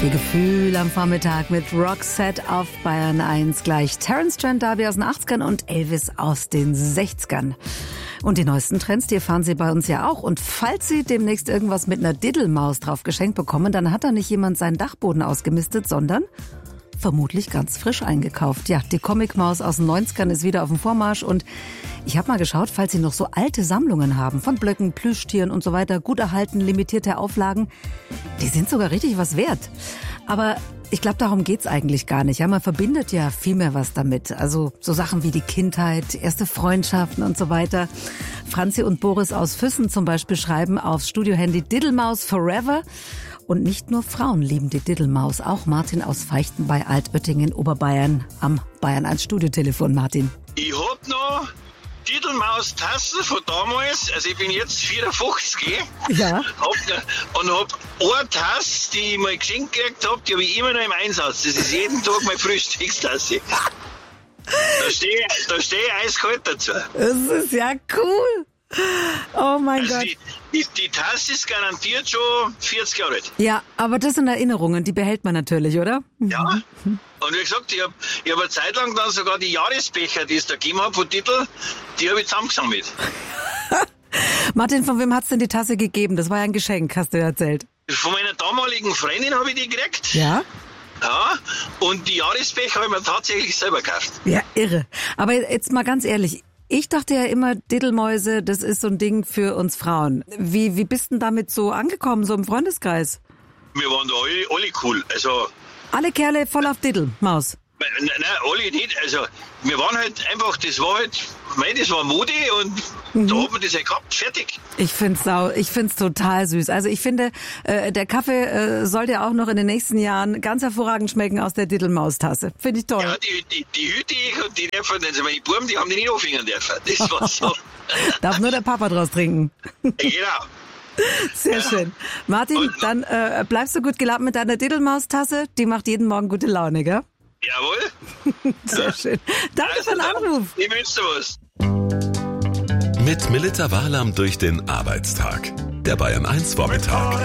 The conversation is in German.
Ihr Gefühl am Vormittag mit Roxette auf Bayern 1 gleich. Terence Trent D'Arby aus den 80ern und Elvis aus den 60ern. Und die neuesten Trends, die erfahren Sie bei uns ja auch. Und falls Sie demnächst irgendwas mit einer Diddelmaus drauf geschenkt bekommen, dann hat da nicht jemand seinen Dachboden ausgemistet, sondern vermutlich ganz frisch eingekauft. Ja, die Comicmaus aus den 90ern ist wieder auf dem Vormarsch und ich habe mal geschaut, falls Sie noch so alte Sammlungen haben, von Blöcken, Plüschtieren und so weiter, gut erhalten, limitierte Auflagen, die sind sogar richtig was wert. Aber ich glaube, darum geht's eigentlich gar nicht. Ja, man verbindet ja viel mehr was damit. Also so Sachen wie die Kindheit, erste Freundschaften und so weiter. Franzi und Boris aus Füssen zum Beispiel schreiben aufs Studiohandy Diddelmaus Forever. Und nicht nur Frauen lieben die Diddelmaus, auch Martin aus Feichten bei Altöttingen, Oberbayern, am Bayern 1 Studiotelefon. Martin. Ich hab noch Diddelmaus-Tassen von damals, also ich bin jetzt 54, Ja. hab eine Tasse, die ich mal geschenkt gekriegt habe, die habe ich immer noch im Einsatz. Das ist jeden Tag meine Frühstückstasse. Da steh ich eiskalt dazu. Das ist ja cool. Oh mein Also Gott. die Tasse ist garantiert schon 40 Jahre alt. Ja, aber das sind Erinnerungen, die behält man natürlich, oder? Ja. Und wie gesagt, ich hab eine Zeit lang dann sogar die Jahresbecher, die es da gegeben hat von Titel, die habe ich zusammengesammelt. Martin, von wem hat's denn die Tasse gegeben? Das war ja ein Geschenk, hast du ja erzählt. Von meiner damaligen Freundin habe ich die gekriegt. Ja? Ja. Und die Jahresbecher habe ich mir tatsächlich selber gekauft. Ja, irre. Aber jetzt mal ganz ehrlich, ich dachte ja immer, Diddelmäuse, das ist so ein Ding für uns Frauen. Wie bist denn damit so angekommen, so im Freundeskreis? Wir waren da alle cool. Also, Alle Kerle voll auf Diddelmaus. nein, alle nicht. Also, wir waren halt einfach, das war Mode und da hat man das halt gehabt, fertig. Ich find's total süß. Also ich finde, der Kaffee sollte auch noch in den nächsten Jahren ganz hervorragend schmecken aus der Diddelmaustasse. Finde ich toll. Ja, die Hüte und die dürfen, also meine Buben, die haben die nicht aufhängen dürfen. Das war so. Darf nur der Papa draus trinken. Genau. Sehr schön. Martin, dann bleibst du gut gelaunt mit deiner Diddelmaustasse. Die macht jeden Morgen gute Laune, gell? Jawohl. Sehr schön. Danke für den Anruf. Ich wünsche dir was. Mit Melitta Wahlam durch den Arbeitstag. Der Bayern 1 Vormittag.